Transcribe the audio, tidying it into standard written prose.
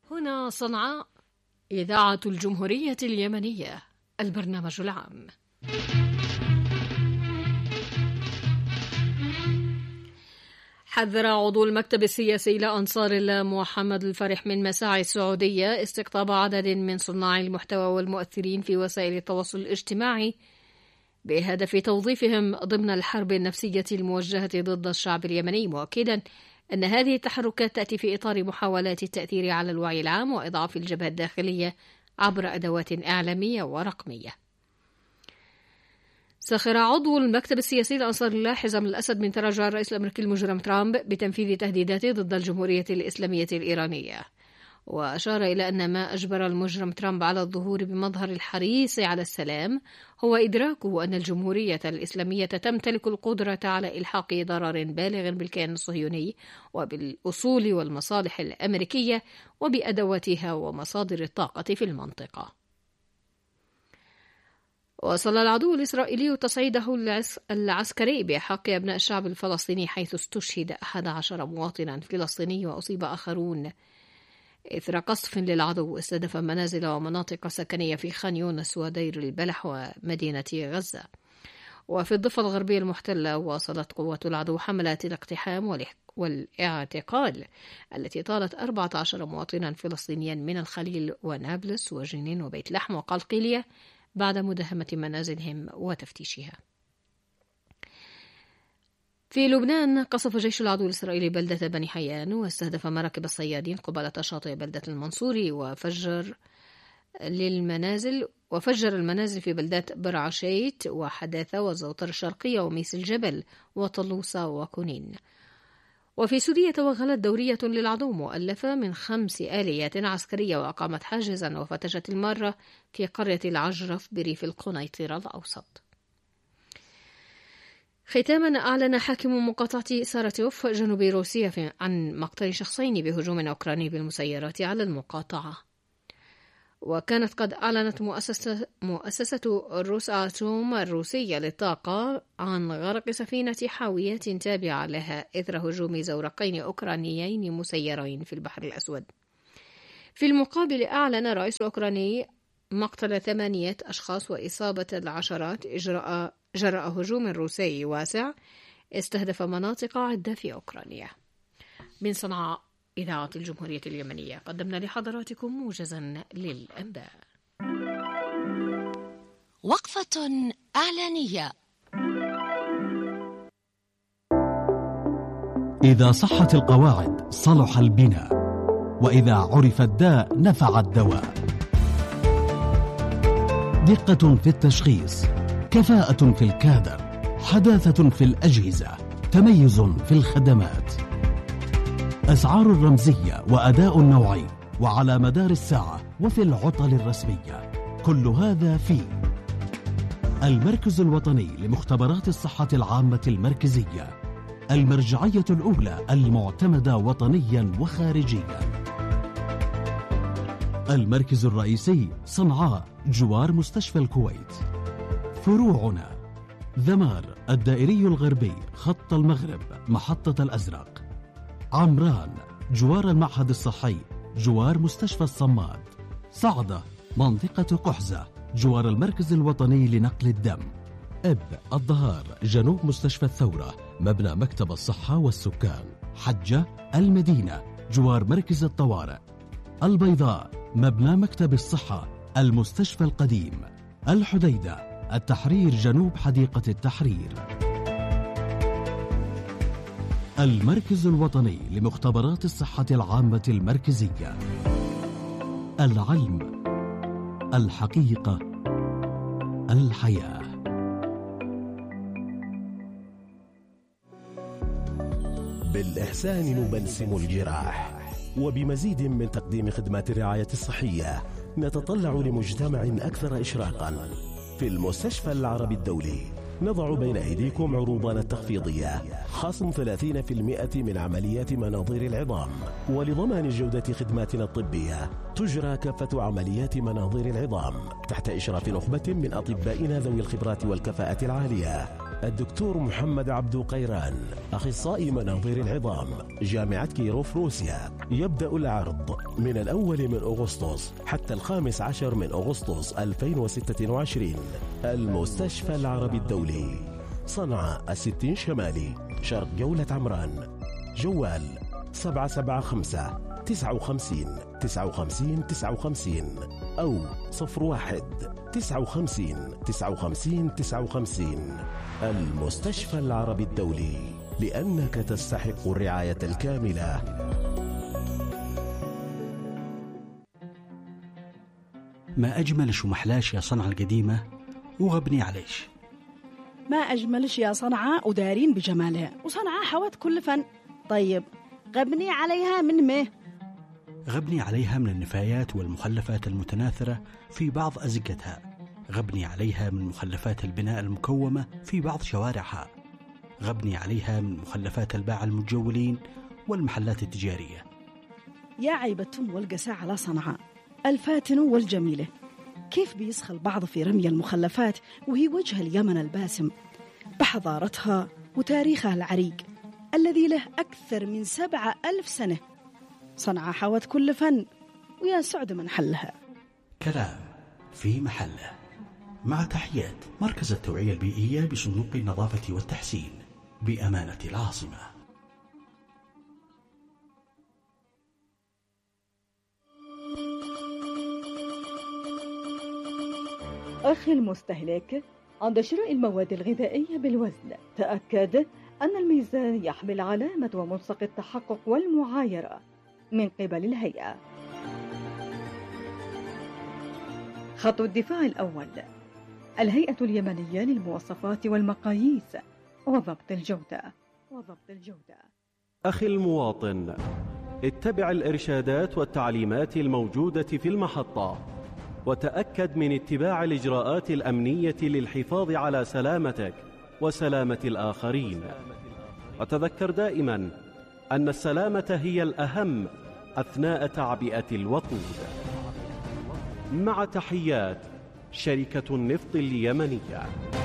هنا صنعاء، إذاعة الجمهورية اليمنية، البرنامج العام. حذر عضو المكتب السياسي لأنصار الله محمد الفرح من مساعي السعودية استقطاب عدد من صناع المحتوى والمؤثرين في وسائل التواصل الاجتماعي بهدف توظيفهم ضمن الحرب النفسية الموجهة ضد الشعب اليمني، مؤكدا أن هذه التحركات تأتي في إطار محاولات التأثير على الوعي العام وإضعاف الجبهة الداخلية عبر أدوات إعلامية ورقمية. سخر عضو المكتب السياسي لأنصار الله حزام الأسد من تراجع الرئيس الأمريكي المجرم ترامب بتنفيذ تهديداته ضد الجمهورية الإسلامية الإيرانية، وأشار إلى أن ما أجبر المجرم ترامب على الظهور بمظهر الحريص على السلام هو إدراكه أن الجمهورية الإسلامية تمتلك القدرة على إلحاق ضرر بالغ بالكيان الصهيوني وبالأصول والمصالح الأمريكية وبأدواتها ومصادر الطاقة في المنطقة. وصل العدو الإسرائيلي تصعيده العسكري بحق أبناء الشعب الفلسطيني، حيث استشهد 11 مواطنا فلسطيني وأصيب آخرون إثر قصف للعدو استهدف منازل ومناطق سكنية في خان يونس ودير البلح ومدينة غزة. وفي الضفة الغربية المحتلة واصلت قوات العدو حملات الاقتحام والاعتقال التي طالت 14 مواطنا فلسطينيا من الخليل ونابلس وجنين وبيت لحم وقلقيلية بعد مداهمة منازلهم وتفتيشها. في لبنان قصف جيش العدو الإسرائيلي بلدة بني حيان واستهدف مراكب الصيادين قبالة شاطئ بلدة المنصوري وفجر المنازل في بلدات برعشيت وحداثة والزوطر الشرقية وميس الجبل وطلوسة وكونين. وفي سوريا توغلت دورية للعدو مؤلفة من 5 آليات عسكرية وأقامت حاجزا وفتشت المارة في قرية العجرف بريف القنيطرة الأوسط. ختاما، أعلن حاكم مقاطعة ساراتوف جنوب روسيا عن مقتل شخصين بهجوم أوكراني بالمسيرات على المقاطعة. وكانت قد أعلنت مؤسسة روساتوم الروسية للطاقة عن غرق سفينة حاوية تابعة لها إثر هجوم زورقين أوكرانيين مسيرين في البحر الأسود. في المقابل، أعلن الرئيس الأوكراني مقتل 8 أشخاص وإصابة العشرات جراء هجوم روسي واسع استهدف مناطق عدة في أوكرانيا. من صنعاء، إذاعة الجمهورية اليمنية، قدمنا لحضراتكم موجزا للأنباء. وقفة إعلانية. إذا صحت القواعد صلح البناء، وإذا عرف الداء نفع الدواء. دقة في التشخيص، كفاءة في الكادر، حداثة في الأجهزة، تميز في الخدمات، أسعار رمزية وأداء نوعي وعلى مدار الساعة وفي العطل الرسمية. كل هذا في المركز الوطني لمختبرات الصحة العامة المركزية، المرجعية الأولى المعتمدة وطنيا وخارجيا. المركز الرئيسي صنعاء جوار مستشفى الكويت. فروعنا ذمار الدائري الغربي خط المغرب محطة الأزرق. عمران جوار المعهد الصحي جوار مستشفى الصماد. صعدة منطقة قحزة جوار المركز الوطني لنقل الدم. إب الظهار جنوب مستشفى الثورة مبنى مكتب الصحة والسكان. حجة المدينة جوار مركز الطوارئ. البيضاء مبنى مكتب الصحة المستشفى القديم. الحديدة التحرير جنوب حديقة التحرير. المركز الوطني لمختبرات الصحة العامة المركزية. العلم، الحقيقة، الحياة. بالإحسان نبلسم الجراح، وبمزيد من تقديم خدمات الرعاية الصحية نتطلع لمجتمع أكثر إشراقا. في المستشفى العربي الدولي نضع بين أيديكم عروضنا التخفيضية، خصم 30% من عمليات مناظير العظام. ولضمان جودة خدماتنا الطبية تجرى كافة عمليات مناظير العظام تحت إشراف نخبة من أطبائنا ذوي الخبرات والكفاءة العالية. الدكتور محمد عبدو قيران، أخصائي مناظير العظام، جامعة كيروف روسيا. يبدأ العرض من 1 من أغسطس حتى 15 من أغسطس 2026. المستشفى العربي الدولي، صنعاء 60 شمالي، شرق جولة عمران. جوال 775 59 59 59 أو 01 59 59 59. المستشفى العربي الدولي، لأنك تستحق الرعاية الكاملة. ما أجملش ومحلاش يا صنعاء القديمة وغبني عليش. ما أجملش يا صنعاء ودارين بجمالها، وصنعاء حوت كل فن. طيب غبني عليها من ما؟ غبني عليها من النفايات والمخلفات المتناثرة في بعض أزقتها. غبني عليها من مخلفات البناء المكومة في بعض شوارعها. غبني عليها من مخلفات الباعة المتجولين والمحلات التجارية. يا عيبتهم والقساء على صنعاء الفاتن والجميلة، كيف بيسخى البعض في رمي المخلفات وهي وجه اليمن الباسم بحضارتها وتاريخها العريق الذي له أكثر من 7000 سنة. صنعاء حوت كل فن، ويا سعد من حلها. كلام في محله. مع تحيات مركز التوعية البيئية بصندوق النظافة والتحسين بأمانة العاصمة. أخي المستهلك، عند شراء المواد الغذائية بالوزن تأكد أن الميزان يحمل علامة وملصق التحقق والمعايرة من قبل الهيئة. خط الدفاع الأول، الهيئة اليمنية للمواصفات والمقاييس وضبط الجودة. أخي المواطن، اتبع الإرشادات والتعليمات الموجودة في المحطة، وتأكد من اتباع الإجراءات الأمنية للحفاظ على سلامتك وسلامة الآخرين. وتذكر دائما أن السلامة هي الأهم أثناء تعبئة الوقود. مع تحيات شركة النفط اليمنية.